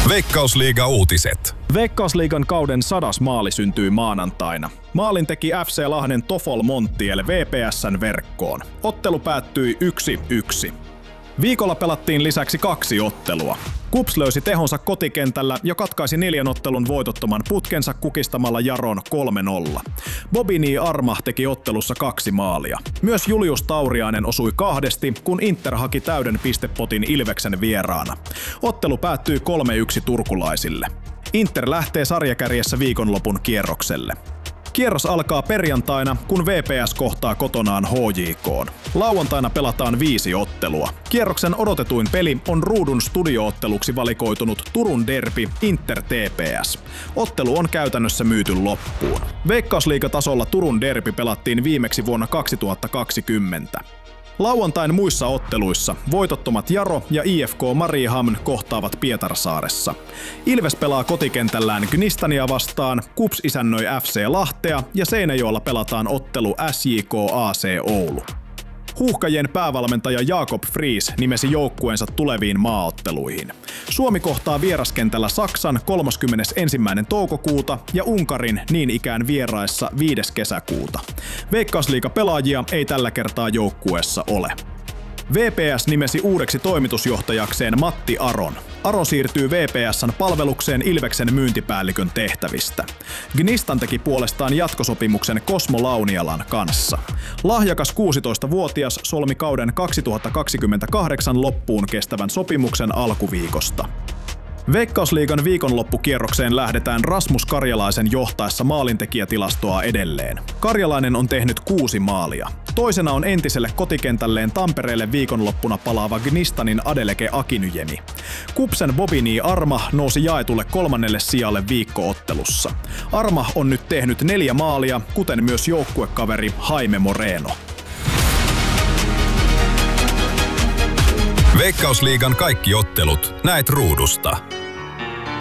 Veikkausliiga-uutiset. Veikkausliigan kauden 100. maali syntyi maanantaina. Maalin teki FC Lahden Tofol Montiel VPS:n verkkoon. Ottelu päättyi 1-1. Viikolla pelattiin lisäksi 2 ottelua. KuPS löysi tehonsa kotikentällä ja katkaisi 4 ottelun voitottoman putkensa kukistamalla Jaron 3-0. Bobby Arma teki ottelussa 2 maalia. Myös Julius Tauriainen osui 2, kun Inter haki täyden pistepotin Ilveksen vieraana. Ottelu päättyi 3-1 turkulaisille. Inter lähtee sarjakärjessä viikonlopun kierrokselle. Kierros alkaa perjantaina, kun VPS kohtaa kotonaan HJK:n. Lauantaina pelataan 5 ottelua. Kierroksen odotetuin peli on ruudun studiootteluksi valikoitunut Turun derby Inter TPS. Ottelu on käytännössä myyty loppuun. Veikkausliigatasolla Turun derby pelattiin viimeksi vuonna 2020. Lauantain muissa otteluissa voitottomat Jaro ja IFK Mariehamn kohtaavat Pietarsaaressa. Ilves pelaa kotikentällään Gnistania vastaan, KuPS isännöi FC Lahtea ja Seinäjoella pelataan ottelu SJK AC Oulu. Huuhkajien päävalmentaja Jakob Friis nimesi joukkueensa tuleviin maaotteluihin. Suomi kohtaa vieraskentällä Saksan 31. toukokuuta ja Unkarin niin ikään vieraissa 5. kesäkuuta. Veikkausliigapelaajia ei tällä kertaa joukkueessa ole. VPS nimesi uudeksi toimitusjohtajakseen Matti Aron. Aron siirtyy VPS:n palvelukseen Ilveksen myyntipäällikön tehtävistä. Gnistan teki puolestaan jatkosopimuksen Cosmo Launialan kanssa. Lahjakas 16-vuotias solmi kauden 2028 loppuun kestävän sopimuksen alkuviikosta. Veikkausliigan viikonloppukierrokseen lähdetään Rasmus Karjalaisen johtaessa maalintekijätilastoa edelleen. Karjalainen on tehnyt 6 maalia. Toisena on entiselle kotikentälleen Tampereelle viikonloppuna palaava Gnistanin Adeleke Akinyemi. KuPSen Bobby Arma nousi jaetulle 3. sijalle viikkoottelussa. Arma on nyt tehnyt 4 maalia, kuten myös joukkuekaveri Jaime Moreno. Veikkausliigan kaikki ottelut näet ruudusta.